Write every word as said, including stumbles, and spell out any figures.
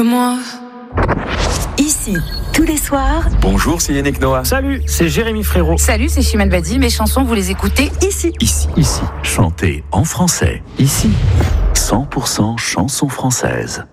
Moi. Ici, tous les soirs. Bonjour, c'est Yannick Noah. Salut, c'est Jérémy Frérot. Salut, c'est Chimène Badi. Mes chansons, vous les écoutez ici. Ici, ici, chantez en français. Ici, cent pour cent chansons françaises.